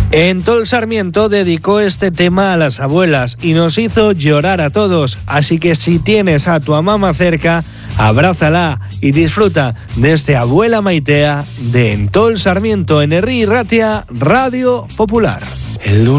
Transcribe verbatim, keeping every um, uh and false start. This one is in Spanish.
En Tol Sarmiento dedicó este tema a las abuelas y nos hizo llorar a todos, así que si tienes a tu mamá cerca, abrázala y disfruta de este Abuela Maitea de En Tol Sarmiento en Herri Ratia Radio Popular. El